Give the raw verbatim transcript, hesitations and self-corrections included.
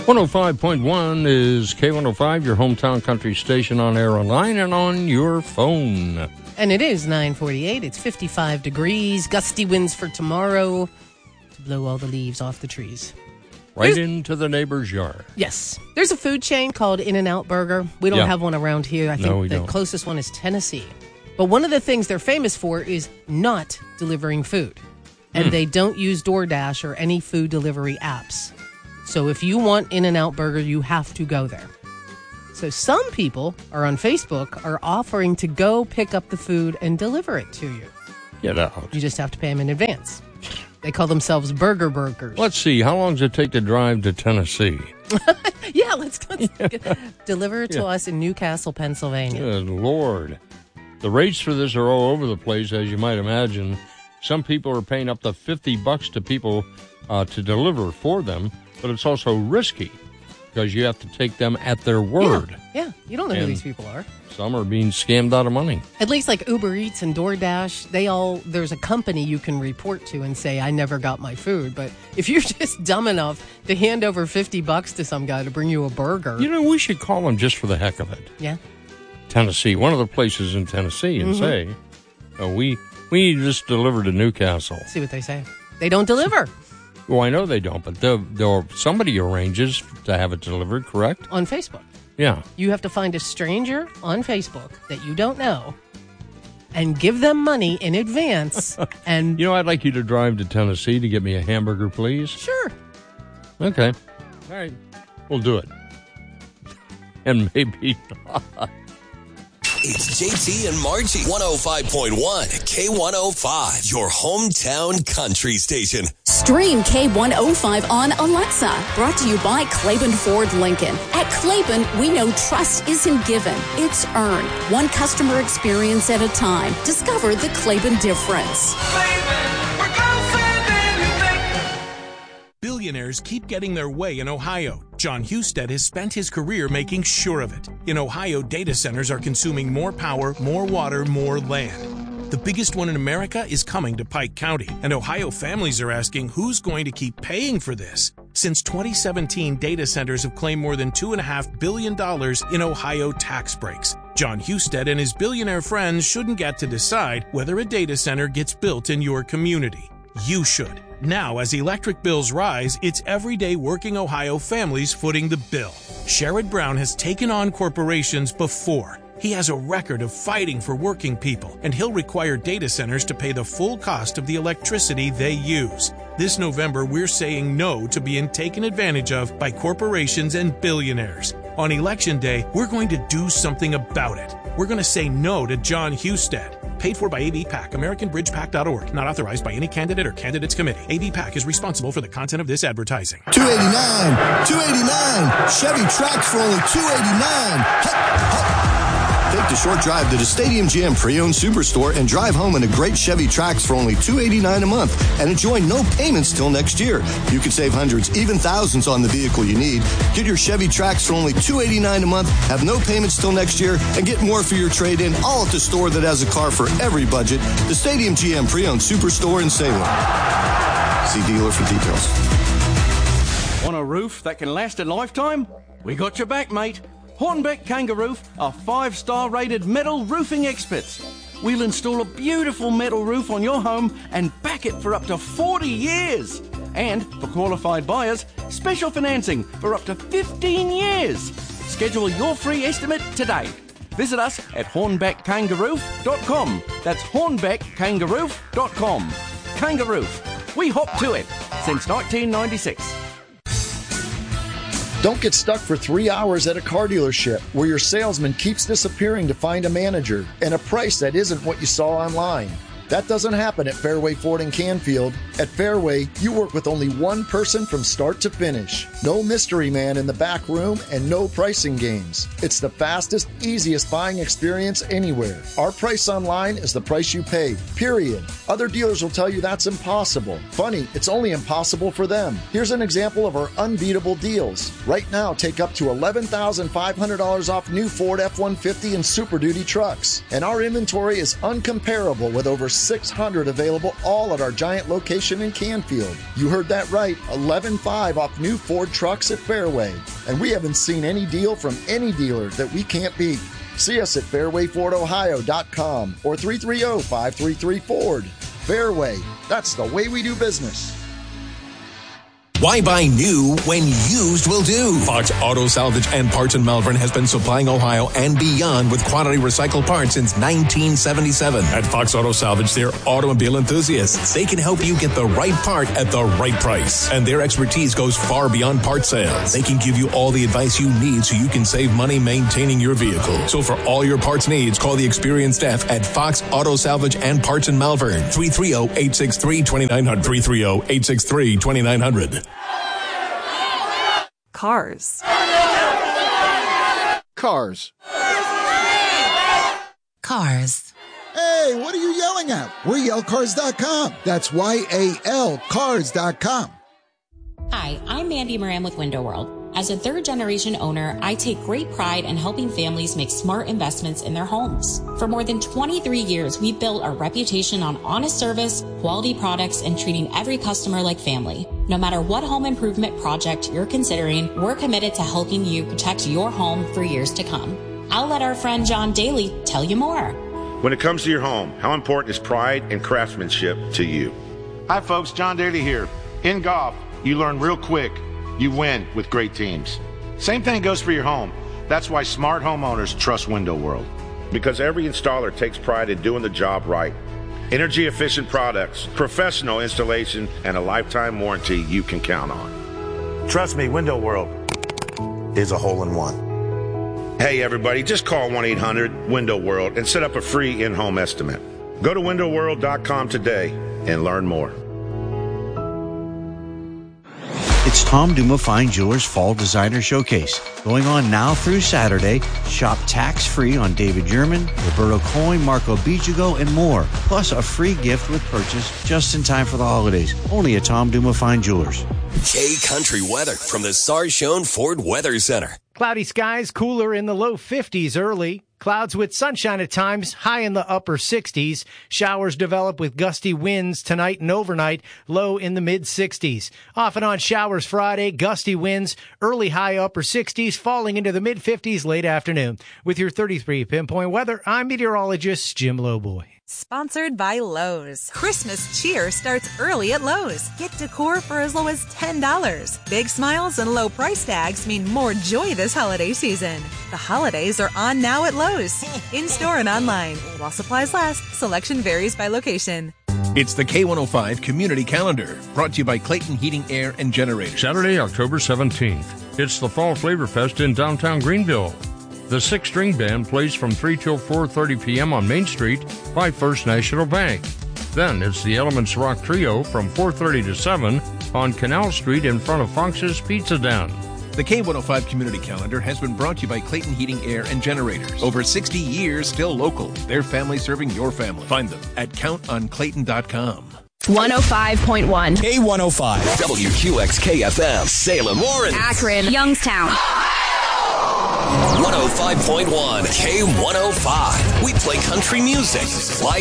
one oh five point one is K one oh five, your hometown country station, on air, online, and on your phone. And it is nine forty-eight. It's fifty-five degrees. Gusty winds for tomorrow to blow all the leaves off the trees. Right There's, into the neighbor's yard. Yes. There's a food chain called In-N-Out Burger. We don't yeah. have one around here. I think no, we the don't. closest one is Tennessee. But one of the things they're famous for is not delivering food. And mm. they don't use DoorDash or any food delivery apps. So if you want In-N-Out Burger, you have to go there. So some people are on Facebook are offering to go pick up the food and deliver it to you. Get out. You just have to pay them in advance. They call themselves Burger Burgers. Let's see. How long does it take to drive to Tennessee? yeah, let's, let's yeah. deliver it to yeah. us in Newcastle, Pennsylvania. Good Lord. The rates for this are all over the place, as you might imagine. Some people are paying up to fifty bucks to people uh, to deliver for them, but it's also risky because you have to take them at their word. Yeah, yeah. You don't know and who these people are. Some are being scammed out of money. At least like Uber Eats and DoorDash, they all, there's a company you can report to and say, I never got my food. But if you're just dumb enough to hand over fifty bucks to some guy to bring you a burger. You know, we should call them just for the heck of it. Yeah. Tennessee, one of the places in Tennessee, and mm-hmm. say, oh, we, we just delivered to Newcastle. See what they say. They don't deliver. Well, I know they don't, but they'll, they'll, somebody arranges to have it delivered, correct? On Facebook. Yeah. You have to find a stranger on Facebook that you don't know and give them money in advance. And you know, I'd like you to drive to Tennessee to get me a hamburger, please. Sure. Okay. All right. We'll do it. And maybe not. It's J T and Margie, one oh five point one, K one oh five, your hometown country station. Stream K one oh five on Alexa. Brought to you by Claiborne Ford Lincoln. At Claiborne, we know trust isn't given, it's earned. One customer experience at a time. Discover the Claiborne difference. Claiborne, we're confident in you. Billionaires keep getting their way in Ohio. John Husted has spent his career making sure of it. In Ohio, data centers are consuming more power, more water, more land. The biggest one in America is coming to Pike County, and Ohio families are asking who's going to keep paying for this. Since twenty seventeen, data centers have claimed more than two point five billion dollars in Ohio tax breaks. John Husted and his billionaire friends shouldn't get to decide whether a data center gets built in your community. You should. Now, as electric bills rise, it's everyday working Ohio families footing the bill. Sherrod Brown has taken on corporations before. He has a record of fighting for working people, and he'll require data centers to pay the full cost of the electricity they use. This November, we're saying no to being taken advantage of by corporations and billionaires. On Election Day, we're going to do something about it. We're going to say no to John Husted. Paid for by A B PAC, American Bridge Pac dot org. Not authorized by any candidate or candidates committee. A B PAC is responsible for the content of this advertising. two eighty-nine, two eighty-nine. Chevy Trax for only two eighty-nine. Hup, hup. Take the short drive to the Stadium G M Pre-Owned Superstore and drive home in a great Chevy Trax for only two eighty-nine a month and enjoy no payments till next year. You can save hundreds, even thousands on the vehicle you need. Get your Chevy Trax for only two eighty-nine a month, have no payments till next year, and get more for your trade-in, all at the store that has a car for every budget. The Stadium G M Pre-Owned Superstore in Salem. See dealer for details. Want a roof that can last a lifetime? We got your back, mate. Hornbeck Kangaroo are five-star rated metal roofing experts. We'll install a beautiful metal roof on your home and back it for up to forty years. And for qualified buyers, special financing for up to fifteen years. Schedule your free estimate today. Visit us at hornbeck kangaroo dot com. That's hornbeck kangaroo dot com. Kangaroo. We hop to it since nineteen ninety-six. Don't get stuck for three hours at a car dealership where your salesman keeps disappearing to find a manager and a price that isn't what you saw online. That doesn't happen at Fairway Ford in Canfield. At Fairway, you work with only one person from start to finish. No mystery man in the back room and no pricing games. It's the fastest, easiest buying experience anywhere. Our price online is the price you pay, period. Other dealers will tell you that's impossible. Funny, it's only impossible for them. Here's an example of our unbeatable deals. Right now, take up to eleven thousand five hundred dollars off new Ford F one fifty and Super Duty trucks. And our inventory is uncomparable with over over six hundred available, all at our giant location in Canfield. You heard that right, eleven five off new Ford trucks at Fairway. And we haven't seen any deal from any dealer that we can't beat. See us at fairway ford ohio dot com or three three zero, five three three, Ford. Fairway, that's the way we do business. Why buy new when used will do? Fox Auto Salvage and Parts in Malvern has been supplying Ohio and beyond with quality recycled parts since nineteen seventy-seven. At Fox Auto Salvage, they're automobile enthusiasts. They can help you get the right part at the right price. And their expertise goes far beyond part sales. They can give you all the advice you need so you can save money maintaining your vehicle. So for all your parts needs, call the experienced staff at Fox Auto Salvage and Parts in Malvern. three three zero, eight six three, two nine zero zero. three three zero, eight six three, two nine zero zero. Cars. Cars. Cars. Hey, what are you yelling at? We're yell cars dot com. That's Y A L cars dot com. Hi, I'm Mandy Moran with Window World. As a third-generation owner, I take great pride in helping families make smart investments in their homes. For more than twenty-three years, we've built a reputation on honest service, quality products, and treating every customer like family. No matter what home improvement project you're considering, we're committed to helping you protect your home for years to come. I'll let our friend John Daly tell you more. When it comes to your home, how important is pride and craftsmanship to you? Hi, folks. John Daly here. In golf, you learn real quick. You win with great teams. Same thing goes for your home. That's why smart homeowners trust Window World. Because every installer takes pride in doing the job right. Energy efficient products, professional installation, and a lifetime warranty you can count on. Trust me, Window World is a hole-in-one. Hey everybody, just call one eight hundred window world and set up a free in-home estimate. Go to window world dot com today and learn more. It's Tom Duma Fine Jewelers Fall Designer Showcase. Going on now through Saturday. Shop tax-free on David Yurman, Roberto Coin, Marco Bijago, and more. Plus a free gift with purchase just in time for the holidays. Only at Tom Duma Fine Jewelers. K Country weather from the Sarshone Ford Weather Center. Cloudy skies, cooler in the low fifties early. Clouds with sunshine at times, high in the upper sixties. Showers develop with gusty winds tonight and overnight, low in the mid-sixties. Off and on showers Friday, gusty winds, early high upper sixties, falling into the mid-fifties late afternoon. With your thirty-three pinpoint weather, I'm meteorologist Jim Lowboy. Sponsored by Lowe's. Christmas cheer starts early at Lowe's. Get decor for as low as ten dollars. Big smiles and low price tags mean more joy this holiday season. The holidays are on now at Lowe's. In-store and online. While supplies last, selection varies by location. It's the K one oh five Community Calendar, brought to you by Clayton Heating, Air, and Generators. Saturday, October seventeenth. It's the Fall Flavor Fest in downtown Greenville. The Six String Band plays from three till four thirty p.m. on Main Street by First National Bank. Then it's the Elements Rock Trio from four thirty to seven on Canal Street in front of Fox's Pizza Den. The K one oh five Community Calendar has been brought to you by Clayton Heating, Air, and Generators. Over sixty years, still local. Their family serving your family. Find them at count on clayton dot com. one oh five point one. K one oh five. W Q X K F M. Salem, Warren. Akron. Youngstown. one oh five point one K one oh five. We play country music like